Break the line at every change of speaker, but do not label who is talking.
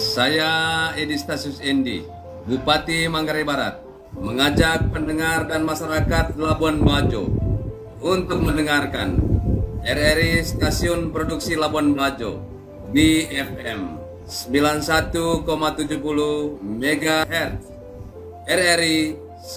Saya Edi Stasius Endi, Bupati Manggarai Barat, mengajak pendengar dan masyarakat Labuan Bajo untuk mendengarkan RRI Stasiun Produksi Labuan Bajo di FM 91,70 MHz RRI